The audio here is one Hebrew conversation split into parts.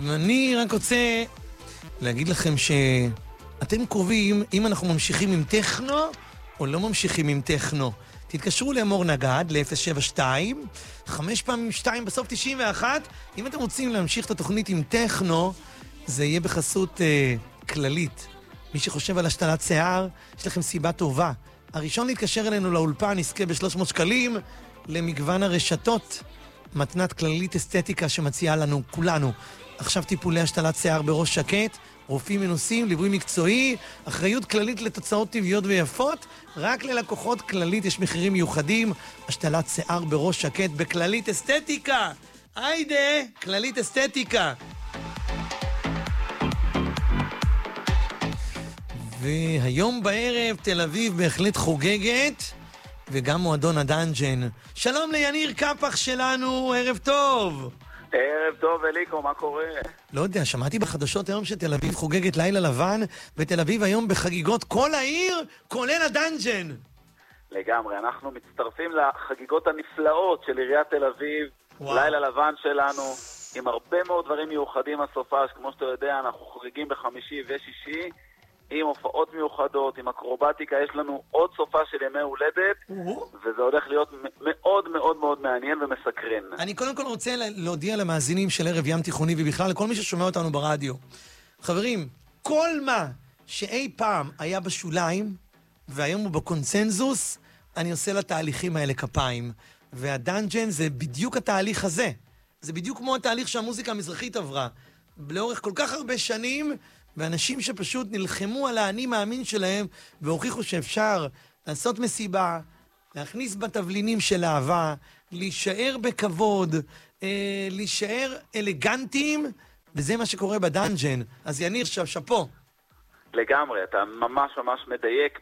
אני רק רוצה להגיד לכם שאתם קרובים אם אנחנו ממשיכים עם טכנו או לא ממשיכים עם טכנו. תתקשרו לאמור נגד ל-072, 5 פעמים 2 בסוף 91. אם אתם רוצים להמשיך את התוכנית עם טכנו, זה יהיה בחסות כללית. מי שחושב על השתלת שיער, יש לכם סיבה טובה. הראשון להתקשר אלינו לאולפן יזכה ב-300 שקלים למגוון הרשתות. מתנת כללית אסתטיקה שמציעה לנו כולנו. עכשיו טיפולי השתלת שיער בראש שקט, רופאים מנוסים, ליווי מקצועי, אחריות כללית לתוצאות טבעיות ויפות. רק ללקוחות כללית יש מחירים מיוחדים. השתלת שיער בראש שקט בכללית אסתטיקה. היידה, כללית אסתטיקה. והיום בערב תל אביב בהחלט חוגגת, וגם מועדון הדאנג'ן. שלום ליניר קפח שלנו, ערב טוב. ערב טוב, אליקו, מה קורה? לא יודע, שמעתי בחדשות היום שתל אביב חוגגת לילה לבן, ותל אביב היום בחגיגות כל העיר, כולל הדאנג'ן. לגמרי, אנחנו מצטרפים לחגיגות הנפלאות של עיריית תל אביב, וואו. לילה לבן שלנו, עם הרבה מאוד דברים מיוחדים הסופש, כמו שאתה יודע, אנחנו חוגגים בחמישי ושישי, עם הופעות מיוחדות, עם אקרובטיקה, יש לנו עוד סופה של ימי הולדת, וזה הולך להיות מאוד מאוד מאוד מעניין ומסקרן. אני קודם כל רוצה להודיע למאזינים של ערב ים תיכוני, ובכלל לכל מי ששומע אותנו ברדיו. חברים, כל מה שאי פעם היה בשוליים, והיום הוא בקונצנזוס, אני עושה לתהליכים האלה כפיים. והדאנג'ן זה בדיוק התהליך הזה. זה בדיוק כמו התהליך שהמוזיקה המזרחית עברה. לאורך כל כך הרבה שנים, ואנשים שפשוט נלחמו על האני מאמין שלהם, והוכיחו שאפשר לעשות מסיבה, להכניס בתבלינים של אהבה, להישאר בכבוד, להישאר אלגנטיים, וזה מה שקורה בדאנג'ן. אז יניר, שפו. לגמרי, אתה ממש ממש מדייק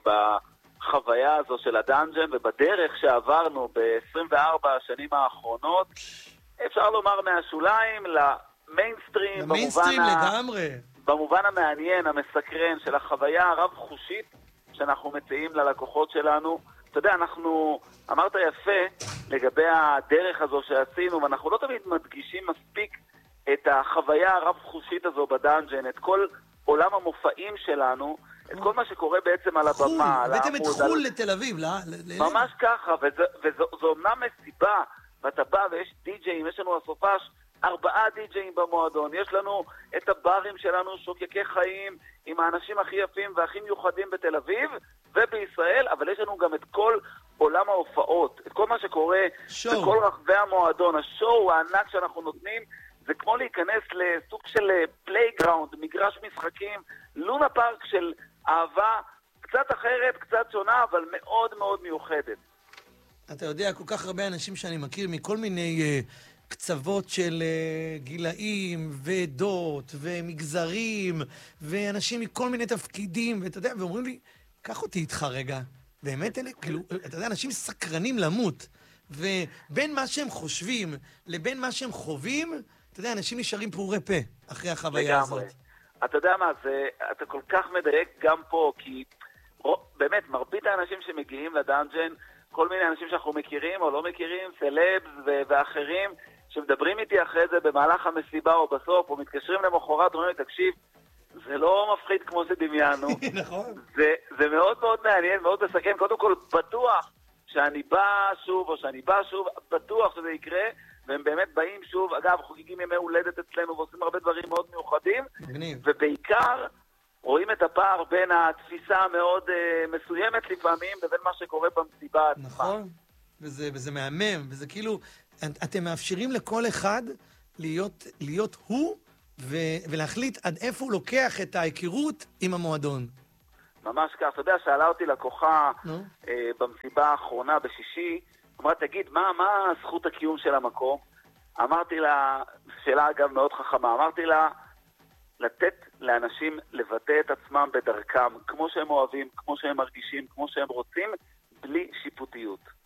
בחוויה הזו של הדאנג'ן, ובדרך שעברנו ב-24 השנים האחרונות, אפשר לומר מהשוליים למיינסטרים, למיינסטרים לגמרי. במובן המעניין, המסקרן של החוויה הרב-חושית שאנחנו מציעים ללקוחות שלנו. אתה יודע, אמרת יפה לגבי הדרך הזו שעשינו, ואנחנו לא תמיד מדגישים מספיק את החוויה הרב-חושית הזו בדאנג'ן, את כל עולם המופעים שלנו, את כל מה שקורה בעצם על הבמה. הבאתם את חול לתל אביב, ממש ככה, וזו אומנם מסיבה, ואתה בא ויש די-ג'אים, יש לנו הסופש, 4 די-ג'אים במועדון, יש לנו את הברים שלנו, שוקקי חיים, עם האנשים הכי יפים והכי מיוחדים בתל אביב ובישראל, אבל יש לנו גם את כל עולם ההופעות, את כל מה שקורה בכל רחבי המועדון. השואו הענק שאנחנו נותנים, זה כמו להיכנס לסוג של פלייגראונד, מגרש משחקים, לונה פארק של אהבה, קצת אחרת, קצת שונה, אבל מאוד מאוד מיוחדת. אתה יודע, כל כך הרבה אנשים שאני מכיר מכל מיני קצוות של גילאים ועדות ומגזרים ואנשים מכל מיני תפקידים, ואתה יודע, ואומרים לי, קח אותי איתך רגע. באמת אלה, כאילו, אתה יודע, אנשים סקרנים למות, ובין מה שהם חושבים לבין מה שהם חווים, אתה יודע, אנשים נשארים פעורי פה אחרי החוויה הזאת. אתה יודע מה, אתה כל כך מדייק גם פה, כי באמת, מרבית האנשים שמגיעים לדאנג'ן, כל מיני אנשים שאנחנו מכירים או לא מכירים, סלבס ואחרים, שמדברים איתי אחרי זה במהלך המסיבה או בסוף, או מתקשרים למחרת, אומרים לי, תקשיב, זה לא מפחיד כמו שדמיינו. נכון. זה מאוד מאוד מעניין, מאוד מסכן. קודם כל, בטוח שאני בא שוב, או שאני בא שוב, בטוח שזה יקרה, והם באמת באים שוב. אגב, חוגגים ימי הולדת אצלנו, ועושים הרבה דברים מאוד מיוחדים. מגניב. ובעיקר, רואים את הפער בין התפיסה המאוד מסוימת לפעמים, לבין מה שקורה במסיבה עצמה. נכון. וזה מהמם, וזה כאילו, אתם מאפשרים לכל אחד להיות הוא, ולהחליט עד איפה הוא לוקח את ההיכרות עם המועדון. ממש כך. אתה יודע, שאלה אותי לקוחה במסיבה האחרונה בשישי, אמרה, תגיד, מה זכות הקיום של המקום? אמרתי לה, שאלה אגב מאוד חכמה, אמרתי לה, לתת לאנשים לבטא את עצמם בדרכם, כמו שהם אוהבים, כמו שהם מרגישים, כמו שהם רוצים, בלי שיפוטיות.